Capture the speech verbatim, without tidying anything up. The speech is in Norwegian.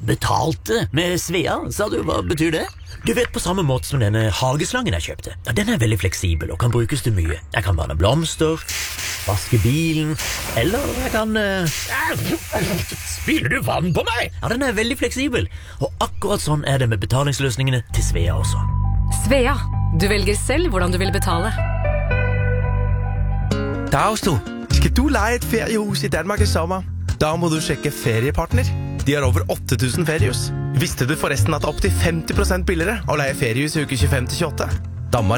Betalte med Svea, sa du, hva betyr det? Du vet, på samme måte som denne hageslangen jeg kjøpte. Ja, den er veldig fleksibel og kan brukes til mye. Jeg kan vanne blomster, vaske bilen, eller jeg kan... Uh... Spiller du vann på meg? Ja, den er veldig fleksibel, og akkurat sånn er det med betalingsløsningene til Svea også. Svea, du velger selv hvordan du vil betale. Dagstu, skal du leie et feriehus i Danmark i sommer? Da må du sjekke Feriepartner. De har over åtte tusen feriehus. Visste du forresten at det er opp til femti prosent billigere å leie feriehus i uke tjuefem til tjueåtte? Danmark